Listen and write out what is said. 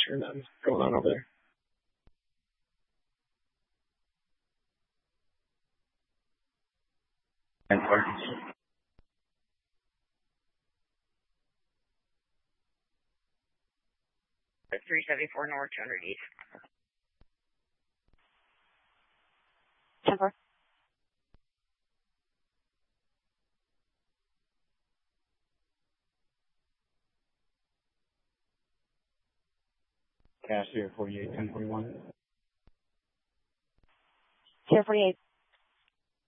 and none going on over there. And parties. 374 North, 200 East. 10-4. Cash here, 48, 1041. Sierra 48.